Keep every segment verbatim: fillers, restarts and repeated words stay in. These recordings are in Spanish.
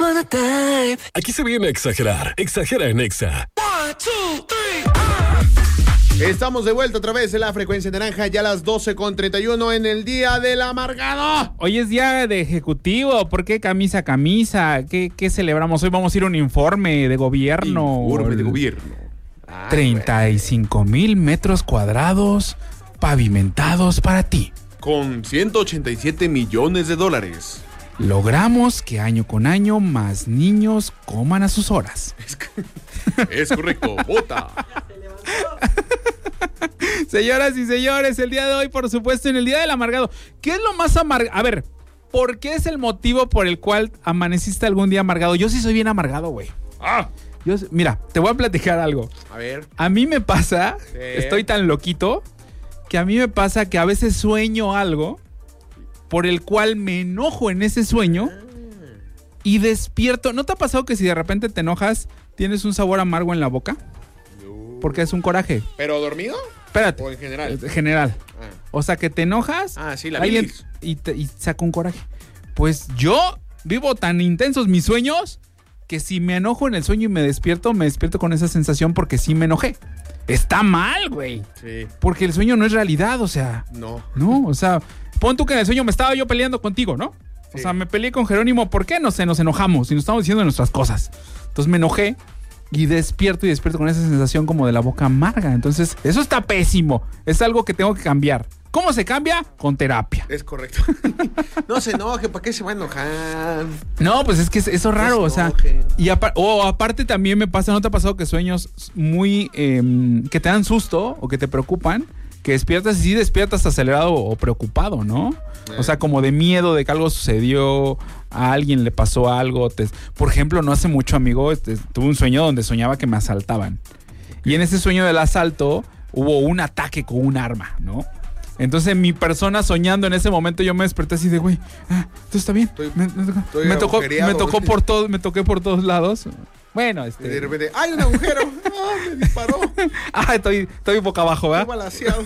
wanna dive. Aquí se viene a exagerar. Exagera en Exa. One, two, three, Estamos de vuelta otra vez en la frecuencia naranja, ya a las doce con treinta y uno en el día del amargado. Hoy es día de ejecutivo. ¿Por qué camisa a camisa? ¿Qué, qué celebramos? Hoy vamos a ir a un informe de gobierno. Informe de gobierno. Ay, treinta y cinco mil metros cuadrados pavimentados para ti. Con ciento ochenta y siete millones de dólares. Logramos que año con año más niños coman a sus horas. Es, es correcto, vota. Señoras y señores, el día de hoy, por supuesto, en el día del amargado. ¿Qué es lo más amargado? A ver, ¿por qué es el motivo por el cual amaneciste algún día amargado? Yo sí soy bien amargado, güey. Ah. Yo, mira, te voy a platicar algo. A ver. A mí me pasa, sí. Estoy tan loquito, que a mí me pasa que a veces sueño algo por el cual me enojo en ese sueño y despierto. ¿No te ha pasado que si de repente te enojas, tienes un sabor amargo en la boca? Porque es un coraje. ¿Pero dormido? Espérate. ¿O en general? En general. Ah. O sea, que te enojas. Ah, sí, la alguien bilis. y, te, y saca un coraje. Pues yo vivo tan intensos mis sueños que si me enojo en el sueño y me despierto, me despierto con esa sensación porque sí me enojé. Está mal, güey. Sí. Porque el sueño no es realidad, o sea. No. No, o sea, pon tú que en el sueño me estaba yo peleando contigo, ¿no? Sí. O sea, me peleé con Jerónimo. ¿Por qué? No sé, nos enojamos y nos estamos diciendo nuestras cosas. Entonces me enojé. Y despierto y despierto con esa sensación como de la boca amarga. Entonces, eso está pésimo. Es algo que tengo que cambiar. ¿Cómo se cambia? Con terapia. Es correcto. No se enoje, ¿para qué se va a enojar? No, pues es que es, eso es raro, o sea. Y apar- o aparte también me pasa, ¿no te ha pasado que sueños muy eh, que te dan susto o que te preocupan? Que despiertas y sí despiertas acelerado o preocupado, ¿no? Eh. O sea, como de miedo de que algo sucedió, a alguien le pasó algo. Te... Por ejemplo, no hace mucho, amigo, este, tuve un sueño donde soñaba que me asaltaban. Y en ese sueño del asalto hubo un ataque con un arma, ¿no? Entonces mi persona soñando en ese momento, yo me desperté así de, güey, ah, ¿todo está bien? Estoy, me, me, estoy me tocó, me tocó por todo, me toqué por todos lados. Bueno, este... Y de repente, ¡ay, un agujero! ¡Ah, me disparó! Ah, estoy, estoy boca abajo, ¿verdad? Estoy balaseado.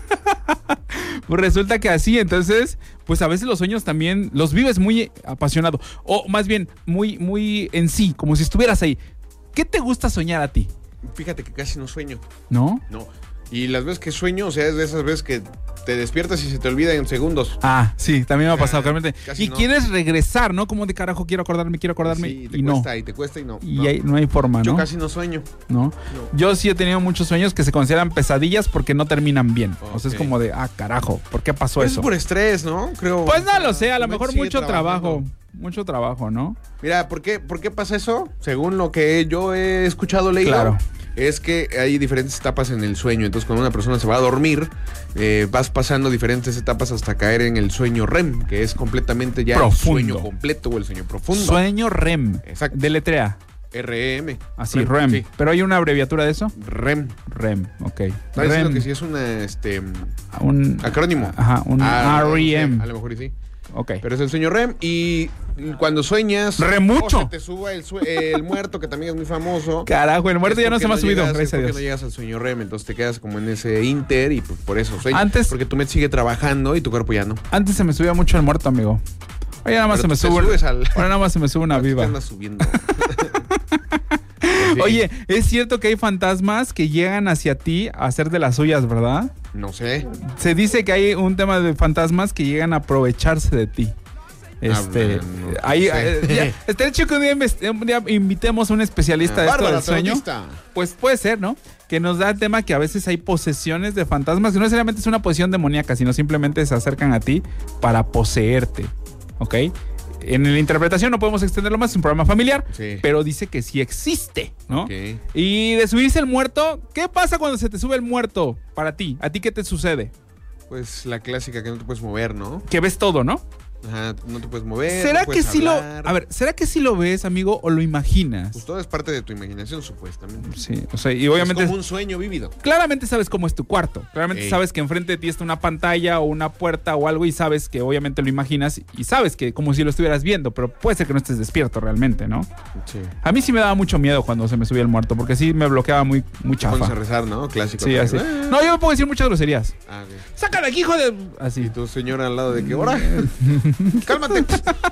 Pues resulta que así, entonces, pues a veces los sueños también los vives muy apasionado. O más bien, muy, muy en sí, como si estuvieras ahí. ¿Qué te gusta soñar a ti? Fíjate que casi no sueño. ¿No? No. Y las veces que sueño, o sea, es de esas veces que te despiertas y se te olvida en segundos. Ah, sí, también me ha pasado, realmente. Y no. quieres regresar, ¿no? Como de carajo, quiero acordarme, quiero acordarme. Sí, te y cuesta, no. y te cuesta y no. Y no. Hay, no hay forma, ¿no? Yo casi no sueño. ¿No? No. Yo sí he tenido muchos sueños que se consideran pesadillas porque no terminan bien. Okay. O sea, es como de, ah, carajo, ¿por qué pasó pues eso? Es por estrés, ¿no? Creo. Pues no lo sé, a lo mejor mucho trabajando. trabajo. Mucho trabajo, ¿no? Mira, ¿por qué, ¿por qué pasa eso? Según lo que yo he escuchado, leído, claro. es que hay diferentes etapas en el sueño. Entonces, cuando una persona se va a dormir, eh, vas pasando diferentes etapas hasta caer en el sueño R E M, que es completamente ya profundo. El sueño completo o el sueño profundo. Sueño R E M. Exacto. Deletrea. R E M. Así, R E M. Sí. ¿Pero hay una abreviatura de eso? R E M. R E M, ok. Está diciendo que sí es una, este, un acrónimo. Ajá, un ah, R E M. A lo mejor sí. Ok. Pero es el sueño R E M y cuando sueñas... ¡Remucho! O se te suba el, el muerto, que también es muy famoso. Carajo, el muerto ya no se me ha subido, llegas, gracias a Dios. no llegas al sueño R E M, entonces te quedas como en ese inter y pues por eso sueñas. Antes... Porque tu mente sigue trabajando y tu cuerpo ya no. Antes se me subía mucho el muerto, amigo. Oye, nada más Pero se me sube... Al... Ahora nada más se me sube una viva. Te andas subiendo. Sí. Oye, es cierto que hay fantasmas que llegan hacia ti a hacer de las suyas, ¿verdad? No sé. Se dice que hay un tema de fantasmas que llegan a aprovecharse de ti. Este, ah, no, no ahí, sé. Está hecho que un día, un día invitemos a un especialista ah, de esto del sueño. Autista. Pues puede ser, ¿no? Que nos da el tema que a veces hay posesiones de fantasmas, que no necesariamente es una posesión demoníaca, sino simplemente se acercan a ti para poseerte, ¿ok? En la interpretación no podemos extenderlo más, es un programa familiar, sí. Pero dice que sí existe, ¿no? Okay. Y de subirse el muerto, ¿qué pasa cuando se te sube el muerto para ti? ¿A ti qué te sucede? Pues la clásica que no te puedes mover, ¿no? Que ves todo, ¿no? Ajá, no te puedes mover. ¿Será no puedes que sí hablar? lo... A ver, ¿será que sí lo ves, amigo, o lo imaginas? Pues todo es parte de tu imaginación, supuestamente. Sí, o sea, y obviamente... Es como un sueño vívido. Claramente sabes cómo es tu cuarto. Claramente Ey. sabes que enfrente de ti está una pantalla o una puerta o algo y sabes que obviamente lo imaginas y sabes que como si lo estuvieras viendo, pero puede ser que no estés despierto realmente, ¿no? Sí. A mí sí me daba mucho miedo cuando se me subía el muerto, porque sí me bloqueaba muy, muy chafa. Vamos a rezar, ¿no? Clásico. Sí, así. Ah. No, yo me puedo decir muchas groserías. Ah, okay. ¡Sácala aquí, hijo de...! Así. Y tu señora al lado de que, ¡hora! ¡Cálmate!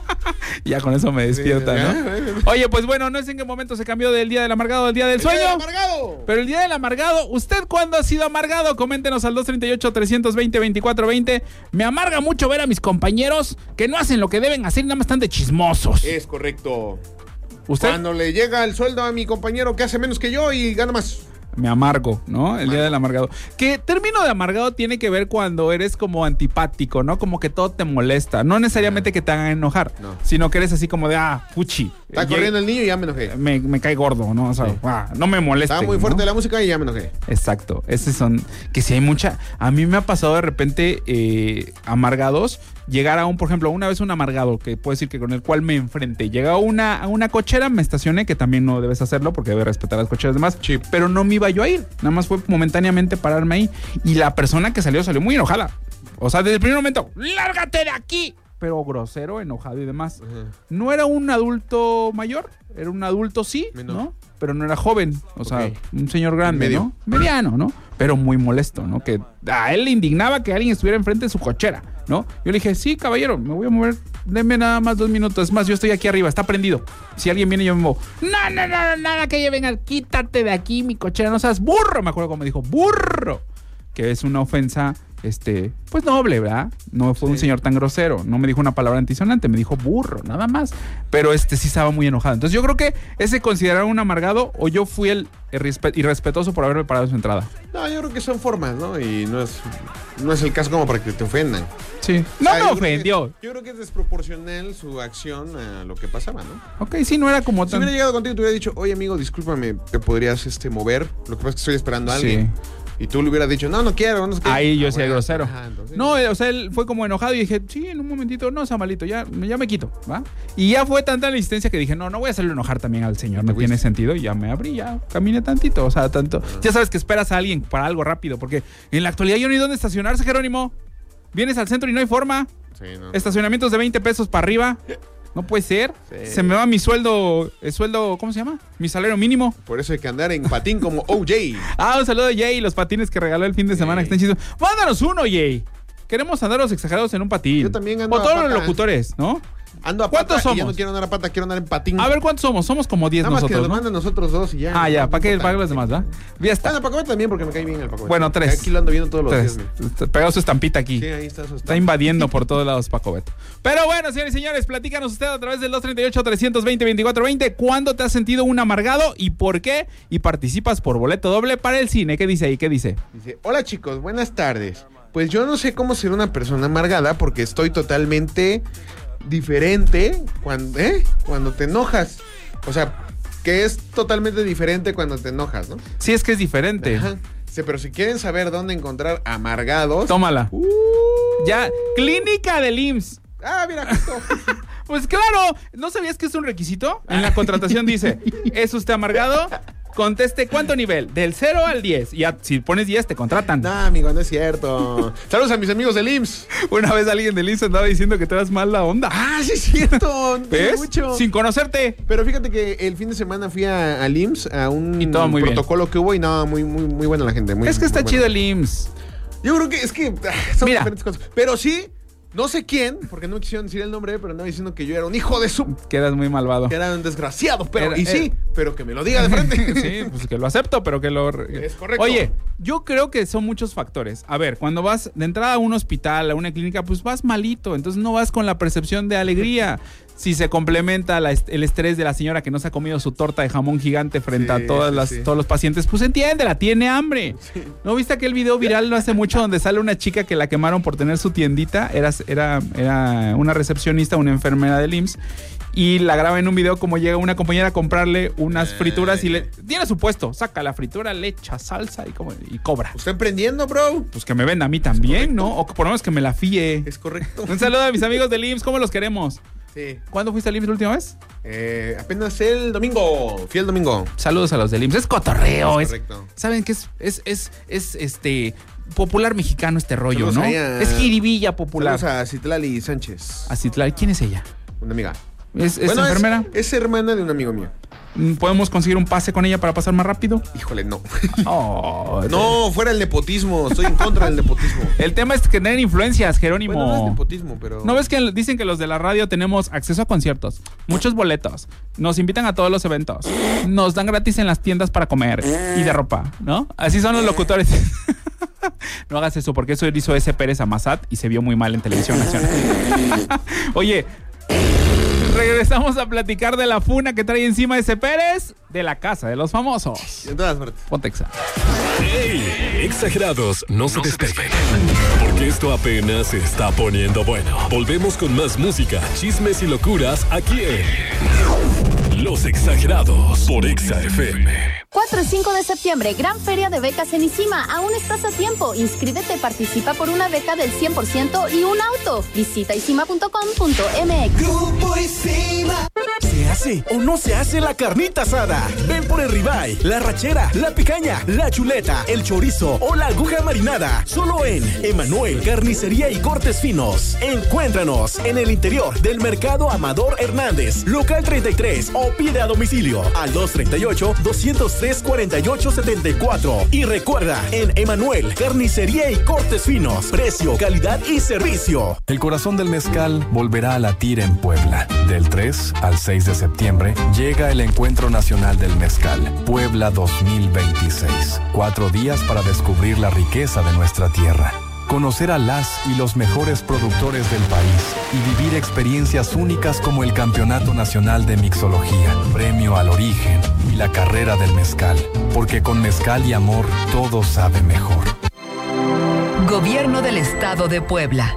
Ya con eso me despierta, Sí, ¿no? Oye, pues bueno, no sé en qué momento se cambió del día del amargado al día del sueño. ¡El día del amargado! Pero el día del amargado, ¿usted cuándo ha sido amargado? Coméntenos al dos treinta y ocho, trescientos veinte, veinticuatro veinte. Me amarga mucho ver a mis compañeros que no hacen lo que deben hacer y nada más están de chismosos. Es correcto. ¿Usted? Cuando le llega el sueldo a mi compañero que hace menos que yo y gana más. Me amargo, ¿no? El día del amargado. Que término de amargado tiene que ver cuando eres como antipático, ¿no? Como que todo te molesta. No necesariamente que te hagan enojar, No. sino que eres así como de, ah, puchi. Está Eh, corriendo el niño y ya me enojé. Me, me cae gordo, ¿no? O sea, Sí. ah, no me molesta. Estaba muy fuerte la música y ya me enojé. Exacto. Esos son. Que si hay mucha. A mí me ha pasado de repente eh, amargados. Llegar a un, por ejemplo, una vez un amargado, que puedo decir que con el cual me enfrenté. Llegué a una, a una cochera, me estacioné, que también no debes hacerlo porque debes respetar las cocheras demás. Sí. Pero no me iba yo a ir. Nada más fue momentáneamente pararme ahí. Y la persona que salió, salió muy enojada. O sea, desde el primer momento, ¡lárgate de aquí! Pero grosero, enojado y demás. Ajá. No era un adulto mayor, era un adulto sí, Menor. ¿no? Pero no era joven, o sea, Ok. un señor grande, Medio. ¿no? Mediano, ¿no? Pero muy molesto, ¿no? Que a él le indignaba que alguien estuviera enfrente de su cochera, ¿no? Yo le dije, sí, caballero, me voy a mover, denme nada más dos minutos. Es más, yo estoy aquí arriba, está prendido. Si alguien viene, yo me muevo. No, no, no, nada que lleven al, quítate de aquí, mi cochera, no seas burro. Me acuerdo cómo me dijo, burro. Que es una ofensa, este, pues noble, ¿verdad? No fue un Sí. señor tan grosero, no me dijo una palabra antisonante, me dijo burro, nada más. Pero este sí estaba muy enojado. Entonces yo creo que ese consideraba un amargado o yo fui el irrespe- irrespetuoso por haberme parado en su entrada. No, yo creo que son formas, ¿no? Y no es, no es el caso como para que te ofendan. Sí. No O sea, me yo creo ofendió. que- yo creo que es desproporcional su acción a lo que pasaba, ¿no? Ok, sí, no era como Si tan... hubiera llegado contigo y te hubiera dicho, oye amigo, discúlpame, ¿te podrías este, mover? Lo que pasa es que estoy esperando a alguien. Sí. Y tú le hubieras dicho, no, no quiero, no sé qué. Ahí yo Ah, soy bueno, grosero. ajá, entonces- No, o sea, él fue como enojado y dije, sí, en un momentito, no, sea malito, ya, ya me quito, ¿va? Y ya fue tanta la insistencia que dije, no, no voy a hacerle enojar también al señor, no Te tiene fuiste. sentido. Y ya me abrí, ya caminé tantito, o sea, tanto. Ya sabes que esperas a alguien para algo rápido, porque en la actualidad yo no hay dónde estacionarse, Jerónimo. Vienes al centro y no hay forma. Sí, no. Estacionamientos de veinte pesos para arriba. No puede ser. Sí. Se me va mi sueldo, el sueldo, ¿cómo se llama? Mi salario mínimo. Por eso hay que andar en patín como O J. Ah, un saludo a Jay, los patines que regaló el fin de semana, que están chidos. Mándanos uno, Jay. Queremos andar los exagerados en un patín. Yo también ando O a todos los pata. locutores, ¿no? Ando a ¿Cuántos pata y ya somos? no quiero andar a pata, quiero andar en patín. A ver, ¿cuántos somos? Somos como diez Nada más que nosotros, nos ¿no? mandan nosotros dos y ya. Ah, ya, No ¿para qué importa. pagar los demás, va? Ya está. Ah, no, Paco también porque me cae bien el Paco. Bueno, tres. Aquí lo ando viendo todos los Tres. días. mira. Pegado su estampita aquí. Sí, ahí está su Está invadiendo por todos lados Paco Beto. Pero bueno, señores y señores, platícanos usted a través del dos treinta y ocho, trescientos veinte, veinticuatro veinte cuándo te has sentido un amargado y por qué. Y participas por boleto doble para el cine. ¿Qué dice ahí? ¿Qué dice? Dice, hola chicos, buenas tardes. Pues yo no sé cómo ser una persona amargada porque estoy totalmente diferente cuando, ¿eh? cuando te enojas. O sea, que es totalmente diferente cuando te enojas, ¿no? Sí, es que es diferente. Ajá. Sí, pero si quieren saber dónde encontrar amargados... Tómala. Uh, Ya, clínica del I M S S. Ah, mira, justo. Pues claro, ¿no sabías que es un requisito? En la contratación dice, ¿es usted amargado? Conteste, ¿cuánto nivel? Del cero al diez. Y ya, si pones diez, te contratan. No, amigo, no es cierto. Saludos a mis amigos del I M S S. Una vez alguien del I M S S andaba diciendo que te das mal la onda. Ah, sí es cierto. no tiene ¿Ves? mucho. Sin conocerte. Pero fíjate que el fin de semana fui a- al I M S S a un Y todo muy bien. protocolo que hubo y no, muy, muy, muy buena la gente. Muy, Es que está muy chido buena. el I M S S. Yo creo que es que ah, son Mira. diferentes cosas. Pero sí, no sé quién, porque no me quisieron decir el nombre, pero andaba diciendo que yo era un hijo de su... Quedas muy malvado. Que era un desgraciado, pero... Era- y sí, era- pero que me lo diga de frente. Sí, pues que lo acepto, pero que lo... Es correcto. Oye, yo creo que son muchos factores. A ver, cuando vas de entrada a un hospital, a una clínica, pues vas malito, entonces no vas con la percepción de alegría. Si se complementa la est- el estrés de la señora que no se ha comido su torta de jamón gigante frente Sí, a todas sí, las, sí. todos los pacientes, pues entiéndela, tiene hambre. ¿No viste aquel video viral no hace mucho donde sale una chica que la quemaron por tener su tiendita? Era, era, era una recepcionista, una enfermera del I M S S. Y la graba en un video como llega una compañera a comprarle unas frituras y le... Tiene su puesto, saca la fritura, le echa salsa y, como, y cobra. ¿Está emprendiendo, bro? Pues que me venda a mí también, ¿no? O que por lo menos que me la fíe. Es correcto. Un saludo a mis amigos del I M S S, ¿cómo los queremos? Sí. ¿Cuándo fuiste al I M S S la última vez? Eh, apenas el domingo. Fui el domingo. Saludos a los del I M S S. Es cotorreo, Es es... correcto. ¿Saben qué es? Es, es, es, este... popular mexicano este rollo, Saludos ¿no? ahí a- Es jiribilla popular. Saludos a Citlali Sánchez. Así, ¿quién es ella? Una amiga. ¿Es, es Bueno, enfermera? Es, es hermana de un amigo mío. ¿Podemos conseguir un pase con ella para pasar más rápido? Híjole, no. Oh, no, fuera el nepotismo. Estoy en contra del nepotismo. El tema es que tener influencias, Jerónimo. Bueno, no es nepotismo, pero... ¿No ves que dicen que los de la radio tenemos acceso a conciertos, muchos boletos, nos invitan a todos los eventos, nos dan gratis en las tiendas para comer y de ropa, ¿no? Así son los locutores. No hagas eso, porque eso hizo ese Pérez a Massat y se vio muy mal en televisión nacional. Oye, regresamos a platicar de la funa que trae encima ese Pérez de la casa de los famosos. En todas partes. Ponte Exa. ¡Ey! Exagerados, no se despeguen. Porque esto apenas se está poniendo bueno. Volvemos con más música, chismes y locuras aquí en Los Exagerados por Exa F M. cuatro y cinco de septiembre, gran feria de becas en ICIMA. Aún estás a tiempo. Inscríbete, participa por una beca del cien por ciento y un auto. Visita isima punto com punto m x. Grupo ICIMA. ¿Se hace o no se hace la carnita asada? Ven por el ribeye, la rachera, la picaña, la chuleta, el chorizo o la aguja marinada. Solo en Emanuel Carnicería y Cortes Finos. Encuéntranos en el interior del Mercado Amador Hernández, local treinta y tres, o pide a domicilio al dos treinta y ocho, doscientos tres, cuarenta y ocho, setenta y cuatro. Y recuerda, en Emanuel Carnicería y Cortes Finos, precio, calidad y servicio. El corazón del mezcal volverá a latir en Puebla. Del tres al seis de septiembre llega el Encuentro Nacional del Mezcal, Puebla dos mil veintiséis. Cuatro días para descubrir la riqueza de nuestra tierra, conocer a las y los mejores productores del país y vivir experiencias únicas como el Campeonato Nacional de Mixología, Premio al Origen y la Carrera del Mezcal, porque con mezcal y amor todo sabe mejor. Gobierno del Estado de Puebla.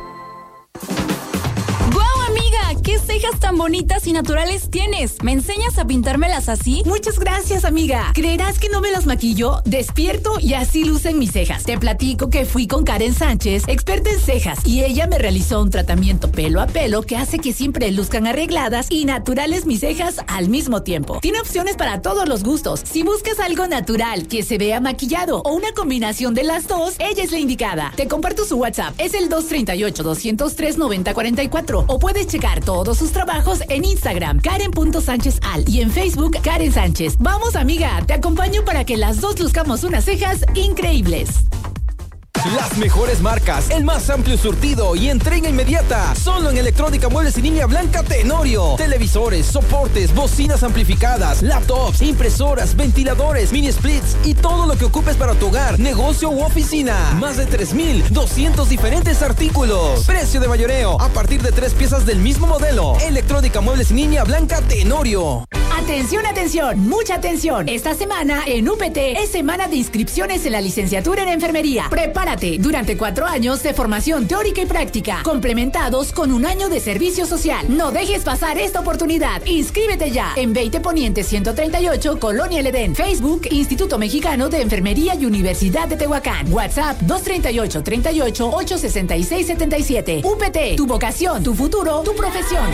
¿Qué cejas tan bonitas y naturales tienes? ¿Me enseñas a pintármelas así? Muchas gracias, amiga. ¿Creerás que no me las maquillo? Despierto y así lucen mis cejas. Te platico que fui con Karen Sánchez, experta en cejas, y ella me realizó un tratamiento pelo a pelo que hace que siempre luzcan arregladas y naturales mis cejas al mismo tiempo. Tiene opciones para todos los gustos. Si buscas algo natural que se vea maquillado o una combinación de las dos, ella es la indicada. Te comparto su WhatsApp. Es el dos treinta y ocho, doscientos tres, noventa cuarenta y cuatro, o puedes checar todos sus trabajos en Instagram, Karen punto Sánchez Al, y en Facebook, Karen Sánchez. Vamos, amiga, te acompaño para que las dos luzcamos unas cejas increíbles. Las mejores marcas, el más amplio surtido y entrega inmediata. Solo en Electrónica Muebles y Línea Blanca Tenorio. Televisores, soportes, bocinas amplificadas, laptops, impresoras, ventiladores, mini splits y todo lo que ocupes para tu hogar, negocio u oficina. Más de tres mil doscientos diferentes artículos. Precio de mayoreo a partir de tres piezas del mismo modelo. Electrónica Muebles y Línea Blanca Tenorio. Atención, atención, mucha atención. Esta semana en U P T es semana de inscripciones en la licenciatura en enfermería. Prepárate durante cuatro años de formación teórica y práctica, complementados con un año de servicio social. No dejes pasar esta oportunidad. Inscríbete ya en veinte Poniente ciento treinta y ocho, Colonia El Edén. Facebook, Instituto Mexicano de Enfermería y Universidad de Tehuacán. WhatsApp dos treinta y ocho, treinta y ocho, ocho sesenta y seis, setenta y siete. U P T, tu vocación, tu futuro, tu profesión.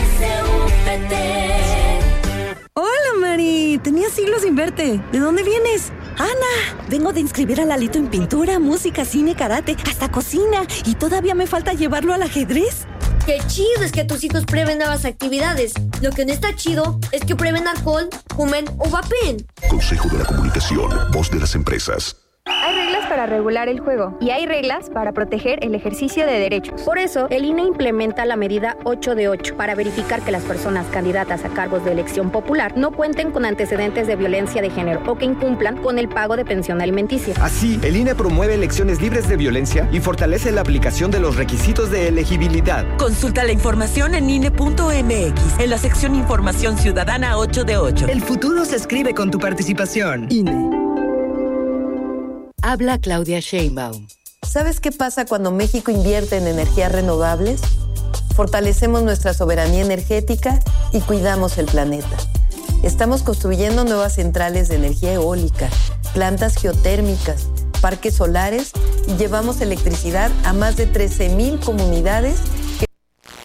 Hola, Mari. Tenía siglos sin verte. ¿De dónde vienes? Ana, vengo de inscribir a Lalito en pintura, música, cine, karate, hasta cocina. Y todavía me falta llevarlo al ajedrez. Qué chido es que tus hijos prueben nuevas actividades. Lo que no está chido es que prueben alcohol, fumen o vapen. Consejo de la Comunicación, voz de las empresas. Hay reglas para regular el juego y hay reglas para proteger el ejercicio de derechos. Por eso, el I N E implementa la medida ocho de ocho para verificar que las personas candidatas a cargos de elección popular no cuenten con antecedentes de violencia de género o que incumplan con el pago de pensión alimenticia. Así, el I N E promueve elecciones libres de violencia y fortalece la aplicación de los requisitos de elegibilidad. Consulta la información en I N E punto M X, en la sección Información Ciudadana ocho de ocho. El futuro se escribe con tu participación. I N E. Habla Claudia Sheinbaum. ¿Sabes qué pasa cuando México invierte en energías renovables? Fortalecemos nuestra soberanía energética y cuidamos el planeta. Estamos construyendo nuevas centrales de energía eólica, plantas geotérmicas, parques solares y llevamos electricidad a más de trece mil comunidades